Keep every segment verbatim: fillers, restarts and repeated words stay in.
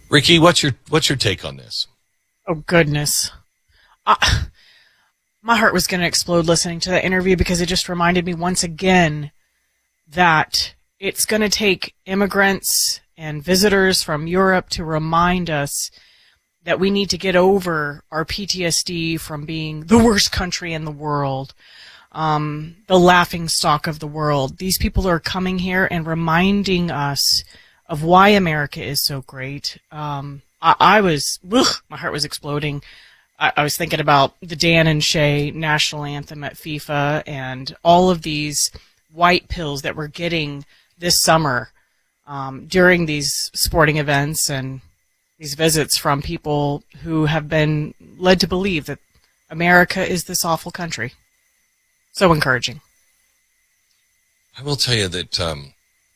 Ricky, what's your what's your take on this? Oh, goodness. Uh, my heart was going to explode listening to that interview because it just reminded me once again that it's going to take immigrants and visitors from Europe to remind us that we need to get over our P T S D from being the worst country in the world, um, the laughing stock of the world. These people are coming here and reminding us of why America is so great. Um, I, I was, ugh, my heart was exploding. I, I was thinking about the Dan and Shay national anthem at FIFA and all of these white pills that we're getting this summer um, during these sporting events and these visits from people who have been led to believe that America is this awful country. So encouraging. I will tell you that um,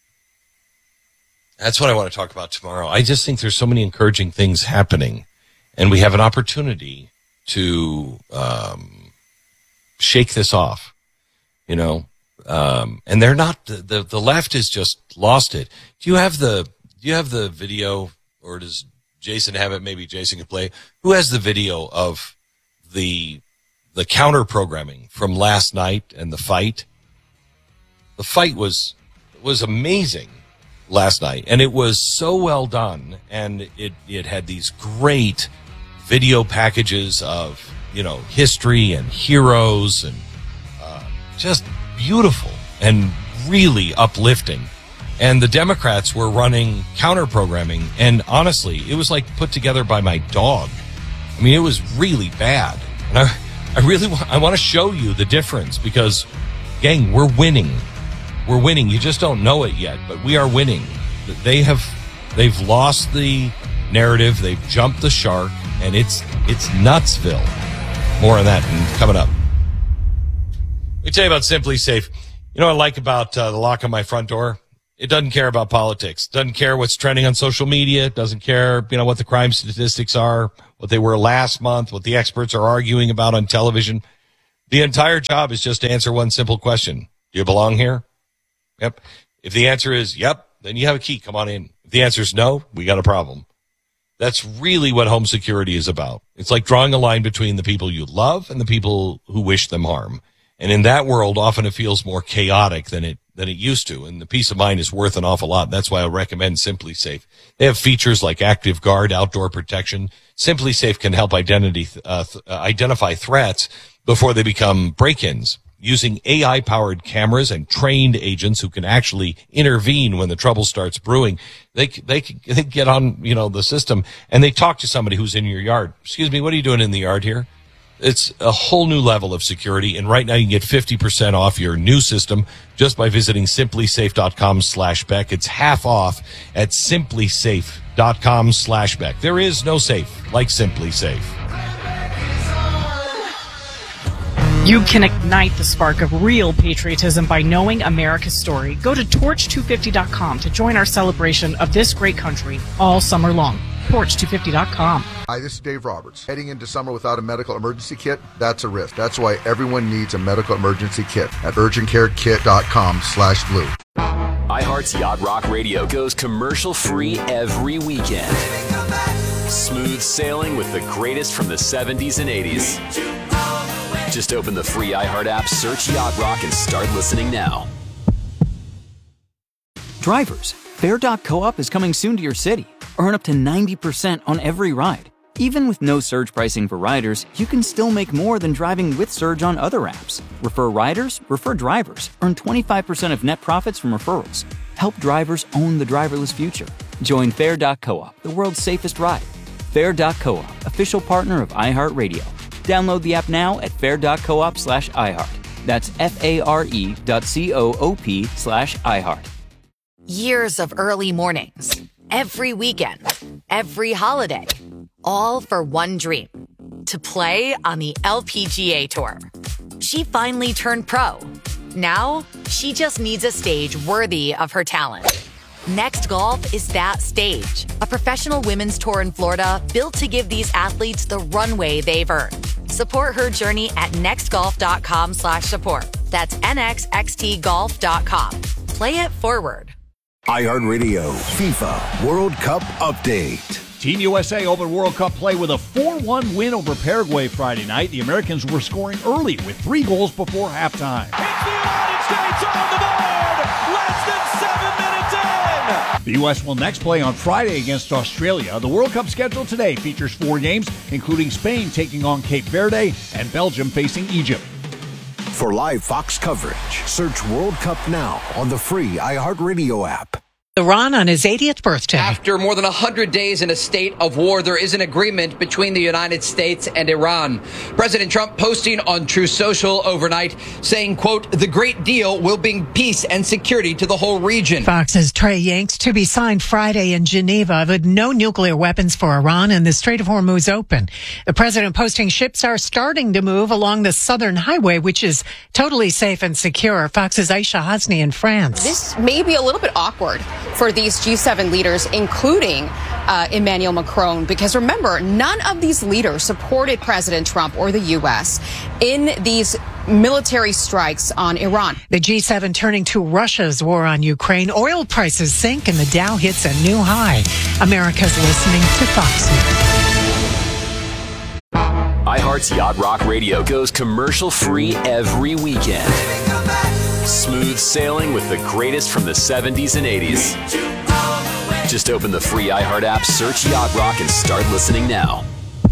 that's what I want to talk about tomorrow. I just think there's so many encouraging things happening, and we have an opportunity to um, shake this off, you know. Um, and they're not the, the the left has just lost it. Do you have the do you have the video, or does Jason have it? Maybe Jason can play. Who has the video of the the counter programming from last night and the fight? The fight was was amazing last night, and it was so well done, and it it had these great video packages of, you know, history and heroes, and uh, just beautiful and really uplifting. And the Democrats were running counter programming, and honestly, it was like put together by my dog. I mean, it was really bad. And I, I really want, I want to show you the difference because, gang, we're winning. We're winning. You just don't know it yet, but we are winning. They have, they've lost the narrative. They've jumped the shark, and it's it's Nutsville. More on that coming up. Let me tell you about Simply Safe. You know what I like about uh, the lock on my front door? It doesn't care about politics. Doesn't care what's trending on social media. It doesn't care, you know, what the crime statistics are, what they were last month, what the experts are arguing about on television. The entire job is just to answer one simple question. Do you belong here? Yep. If the answer is yep, then you have a key. Come on in. If the answer is no, we got a problem. That's really what home security is about. It's like drawing a line between the people you love and the people who wish them harm. And in that world, often it feels more chaotic than it than it used to. And the peace of mind is worth an awful lot. That's why I recommend Simply Safe. They have features like Active Guard, outdoor protection. Simply Safe can help identity uh, th- uh, identify threats before they become break-ins. Using A I-powered cameras and trained agents who can actually intervene when the trouble starts brewing, they they they get on, you know, the system, and they talk to somebody who's in your yard. Excuse me, what are you doing in the yard here? It's a whole new level of security, and right now you can get fifty percent off your new system just by visiting simplysafe.com slash Beck. It's half off at simplysafe.com slash Beck. There is no safe like Simply Safe. You can ignite the spark of real patriotism by knowing America's story. Go to torch two fifty dot com to join our celebration of this great country all summer long. torch two fifty dot com. Hi, this is Dave Roberts. Heading into summer without a medical emergency kit, that's a risk. That's why everyone needs a medical emergency kit at urgentcarekit.com slash blue. iHeart's Yacht Rock Radio goes commercial-free every weekend. Smooth sailing with the greatest from the seventies and eighties. Just open the free iHeart app, search Yacht Rock, and start listening now. Drivers, Fair dot coop is coming soon to your city. Earn up to ninety percent on every ride. Even with no surge pricing for riders, you can still make more than driving with Surge on other apps. Refer riders, refer drivers. Earn twenty-five percent of net profits from referrals. Help drivers own the driverless future. Join Fair dot coop, the world's safest ride. Fair dot coop, official partner of iHeartRadio. Download the app now at fair.coop slash iHeart. That's F-A-R-E dot C-O-O-P slash iHeart. Years of early mornings, every weekend, every holiday, all for one dream, to play on the L P G A Tour. She finally turned pro. Now, she just needs a stage worthy of her talent. Next Golf is that stage, a professional women's tour in Florida built to give these athletes the runway they've earned. Support her journey at nextgolf.com slash support. That's nxxtgolf dot com. Play it forward. iHeartRadio FIFA World Cup Update. Team U S A opened World Cup play with a four one win over Paraguay Friday night. The Americans were scoring early with three goals before halftime. It's the United States on the board! Less than seven minutes in! The U S will next play on Friday against Australia. The World Cup schedule today features four games, including Spain taking on Cape Verde and Belgium facing Egypt. For live Fox coverage, search World Cup now on the free iHeartRadio app. Iran on his eightieth birthday. After more than one hundred days in a state of war, there is an agreement between the United States and Iran. President Trump posting on Truth Social overnight saying, quote, the great deal will bring peace and security to the whole region. Fox's Trey Yanks to be signed Friday in Geneva with no nuclear weapons for Iran and the Strait of Hormuz open. The president posting ships are starting to move along the southern highway, which is totally safe and secure. Fox's Aisha Hasni in France. This may be a little bit awkward for these G seven leaders, including uh, Emmanuel Macron, because remember, none of these leaders supported President Trump or the U S in these military strikes on Iran. The G seven turning to Russia's war on Ukraine. Oil prices sink and the Dow hits a new high. America's listening to Fox News. iHeart's Yacht Rock Radio goes commercial-free every weekend. Smooth sailing with the greatest from the seventies and eighties. Just open the free iHeart app, search Yacht Rock, and start listening now.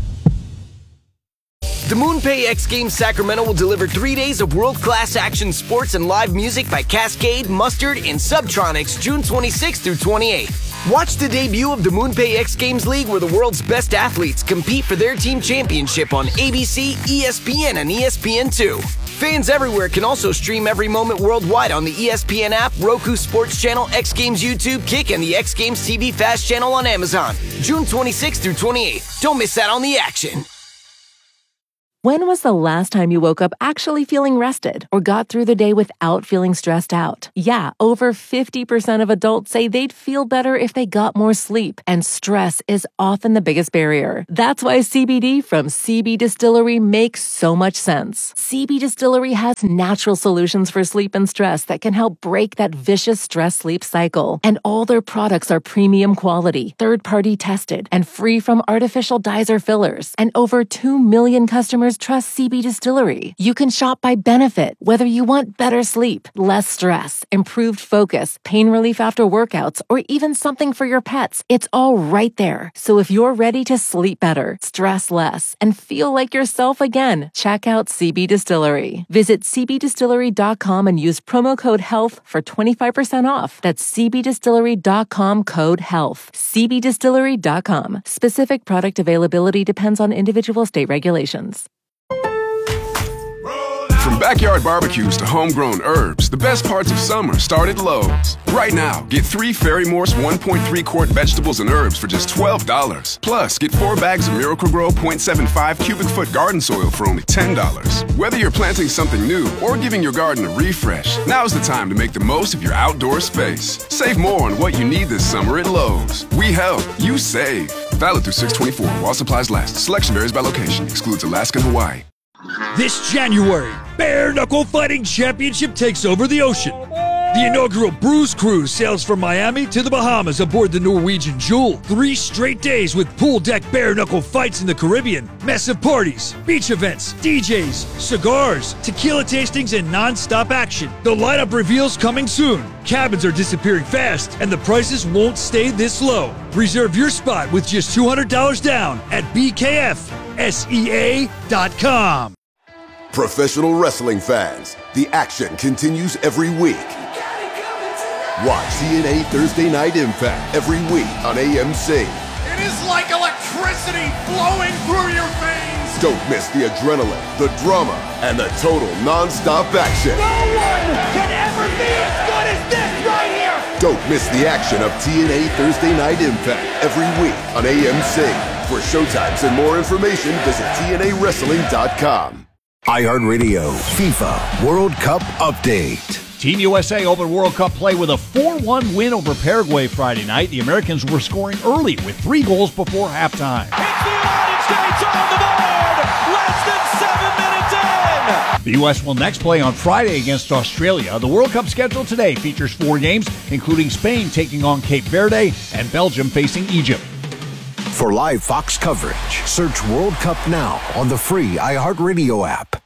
The MoonPay X Games Sacramento will deliver three days of world-class action sports and live music by Cascade, Mustard, and Subtronics June twenty-sixth through twenty-eighth. Watch the debut of the MoonPay X Games League, where the world's best athletes compete for their team championship on A B C, E S P N, and E S P N two. Fans everywhere can also stream every moment worldwide on the E S P N app, Roku Sports Channel, X Games YouTube, Kick, and the X Games T V Fast channel on Amazon. June twenty-sixth through twenty-eighth. Don't miss out on the action. When was the last time you woke up actually feeling rested or got through the day without feeling stressed out? Yeah, over fifty percent of adults say they'd feel better if they got more sleep, and stress is often the biggest barrier. That's why C B D from C B Distillery makes so much sense. C B Distillery has natural solutions for sleep and stress that can help break that vicious stress-sleep cycle. And all their products are premium quality, third-party tested, and free from artificial dyes or fillers. And over two million customers trust C B Distillery. You can shop by benefit, whether you want better sleep, less stress, improved focus, pain relief after workouts, or even something for your pets. It's all right there. So if you're ready to sleep better, stress less, and feel like yourself again, check out C B Distillery. Visit c b distillery dot com and use promo code HEALTH for twenty-five percent off. That's c b distillery dot com code HEALTH. c b distillery dot com. Specific product availability depends on individual state regulations. From backyard barbecues to homegrown herbs, the best parts of summer start at Lowe's. Right now, get three Ferry Morse one point three quart vegetables and herbs for just twelve dollars. Plus, get four bags of Miracle-Gro point seven five cubic foot garden soil for only ten dollars. Whether you're planting something new or giving your garden a refresh, now's the time to make the most of your outdoor space. Save more on what you need this summer at Lowe's. We help, you save. Valid through six twenty-four while supplies last. Selection varies by location. Excludes Alaska and Hawaii. This January, Bare Knuckle Fighting Championship takes over the ocean. The inaugural Bruise Cruise sails from Miami to the Bahamas aboard the Norwegian Jewel. Three straight days with pool deck bare knuckle fights in the Caribbean, massive parties, beach events, D Js, cigars, tequila tastings, and non-stop action. The lineup reveals coming soon. Cabins are disappearing fast, and the prices won't stay this low. Reserve your spot with just two hundred dollars down at b k f s e a dot com. Professional wrestling fans, the action continues every week. Watch T N A Thursday Night Impact every week on A M C. It is like electricity flowing through your veins. Don't miss the adrenaline, the drama, and the total non-stop action. No one can ever be as good as this right here. Don't miss the action of T N A Thursday Night Impact every week on A M C. For showtimes and more information, visit T N A wrestling dot com. iHeartRadio FIFA World Cup Update. Team U S A opened World Cup play with a four one win over Paraguay Friday night. The Americans were scoring early with three goals before halftime. It's the United States on the board! Less than seven minutes in! The U S will next play on Friday against Australia. The World Cup schedule today features four games, including Spain taking on Cape Verde and Belgium facing Egypt. For live Fox coverage, search World Cup Now on the free iHeartRadio app.